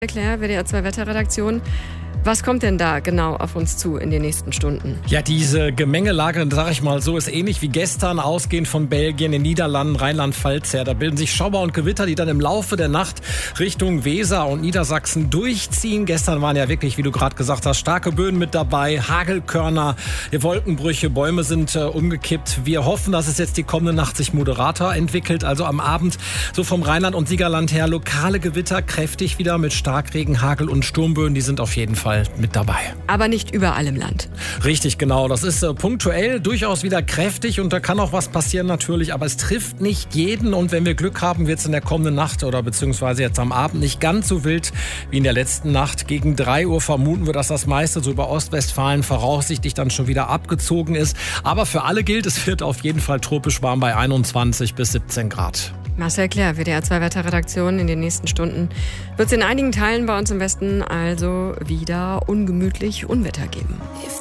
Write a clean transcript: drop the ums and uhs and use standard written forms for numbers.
Claire, WDR 2 Wetterredaktion. Was kommt denn da genau auf uns zu in den nächsten Stunden? Ja, diese Gemengelage, sag ich mal so, ist ähnlich wie gestern, ausgehend von Belgien, den Niederlanden, Rheinland-Pfalz her. Da bilden sich Schauer und Gewitter, die dann im Laufe der Nacht Richtung Weser und Niedersachsen durchziehen. Gestern waren ja wirklich, wie du gerade gesagt hast, starke Böen mit dabei, Hagelkörner, Wolkenbrüche, Bäume sind umgekippt. Wir hoffen, dass es jetzt die kommende Nacht sich moderater entwickelt. Also am Abend so vom Rheinland und Siegerland her lokale Gewitter, kräftig wieder mit Starkregen, Hagel und Sturmböen. Die sind auf jeden Fall mit dabei. Aber nicht überall im Land. Richtig, genau. Das ist punktuell durchaus wieder kräftig und da kann auch was passieren natürlich, aber es trifft nicht jeden und wenn wir Glück haben, wird es in der kommenden Nacht oder beziehungsweise jetzt am Abend nicht ganz so wild wie in der letzten Nacht. Gegen 3 Uhr vermuten wir, dass das meiste so über Ostwestfalen voraussichtlich dann schon wieder abgezogen ist. Aber für alle gilt, es wird auf jeden Fall tropisch warm bei 21 bis 17 Grad. Marcel Claire, WDR 2 Wetterredaktion. In den nächsten Stunden wird es in einigen Teilen bei uns im Westen also wieder ungemütlich Unwetter geben.